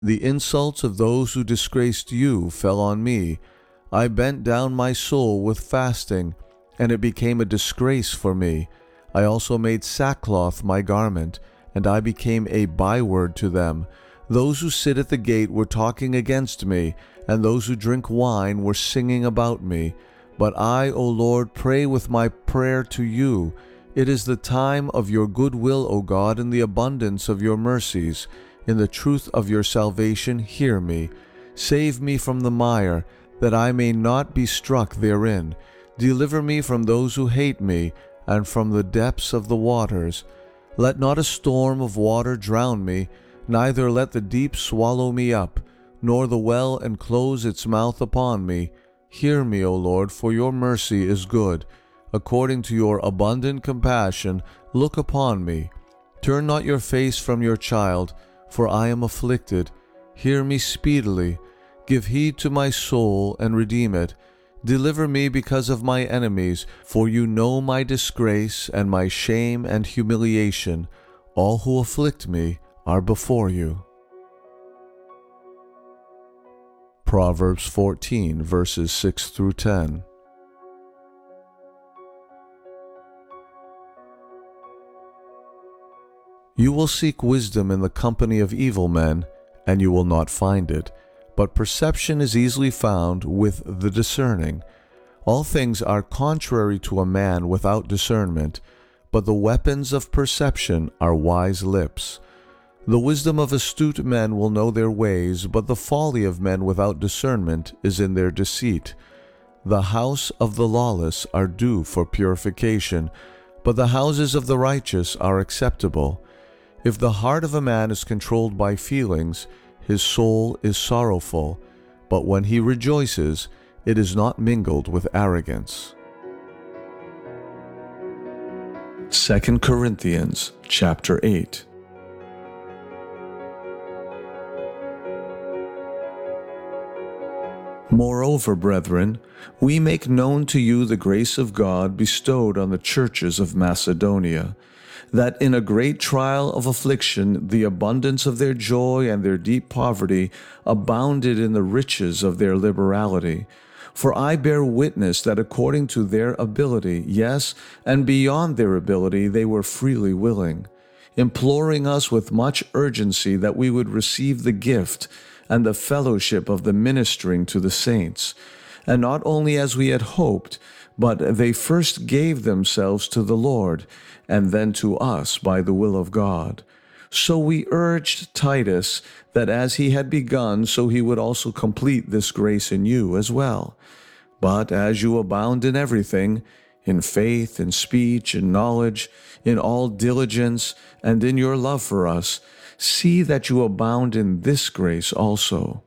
The insults of those who disgraced you fell on me. I bent down my soul with fasting, and it became a disgrace for me. I also made sackcloth my garment, and I became a byword to them. Those who sit at the gate were talking against me, and those who drink wine were singing about me. But I, O Lord, pray with my prayer to you. It is the time of your goodwill, O God, in the abundance of your mercies. In the truth of your salvation, hear me. Save me from the mire, that I may not be struck therein. Deliver me from those who hate me, and from the depths of the waters. Let not a storm of water drown me, neither let the deep swallow me up, nor the well enclose its mouth upon me. Hear me, O Lord, for your mercy is good. According to your abundant compassion, look upon me. Turn not your face from your child, for I am afflicted. Hear me speedily. Give heed to my soul, and redeem it. Deliver me because of my enemies, for you know my disgrace and my shame and humiliation. All who afflict me are before you. Proverbs 14, verses 6 through 10. You will seek wisdom in the company of evil men, and you will not find it. But perception is easily found with the discerning. All things are contrary to a man without discernment, but the weapons of perception are wise lips. The wisdom of astute men will know their ways, but the folly of men without discernment is in their deceit. The house of the lawless are due for purification, but the houses of the righteous are acceptable. If the heart of a man is controlled by feelings, his soul is sorrowful, but when he rejoices, it is not mingled with arrogance. 2 Corinthians chapter 8. Moreover, brethren, we make known to you the grace of God bestowed on the churches of Macedonia, that in a great trial of affliction the abundance of their joy and their deep poverty abounded in the riches of their liberality. For I bear witness that according to their ability, yes, and beyond their ability, they were freely willing, imploring us with much urgency that we would receive the gift and the fellowship of the ministering to the saints. And not only as we had hoped, but they first gave themselves to the Lord, and then to us by the will of God. So we urged Titus that as he had begun, so he would also complete this grace in you as well. But as you abound in everything, in faith, in speech, in knowledge, in all diligence, and in your love for us, see that you abound in this grace also.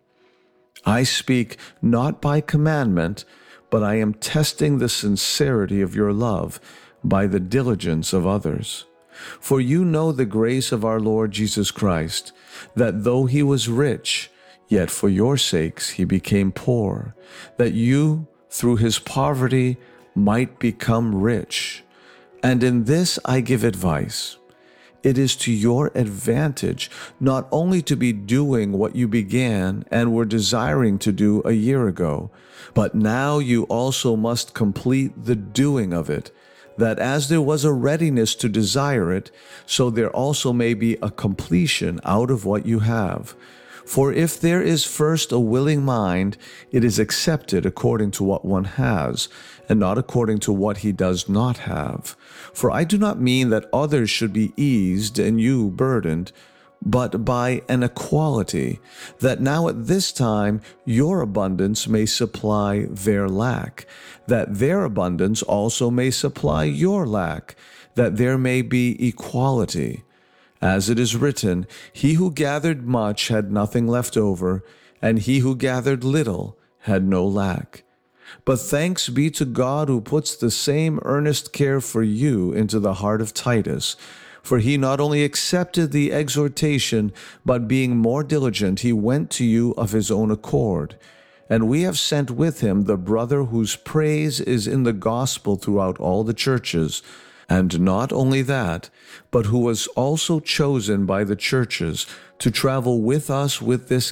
I speak not by commandment, but I am testing the sincerity of your love by the diligence of others. For you know the grace of our Lord Jesus Christ, that though he was rich, yet for your sakes he became poor, that you, through his poverty, might become rich. And in this I give advice. It is to your advantage not only to be doing what you began and were desiring to do a year ago, but now you also must complete the doing of it, that as there was a readiness to desire it, so there also may be a completion out of what you have. For if there is first a willing mind, it is accepted according to what one has, and not according to what he does not have. For I do not mean that others should be eased and you burdened, but by an equality, that now at this time your abundance may supply their lack, that their abundance also may supply your lack, that there may be equality. As it is written, he who gathered much had nothing left over, and he who gathered little had no lack. But thanks be to God who puts the same earnest care for you into the heart of Titus. For he not only accepted the exhortation, but being more diligent, he went to you of his own accord. And we have sent with him the brother whose praise is in the gospel throughout all the churches. And not only that, but who was also chosen by the churches to travel with us with this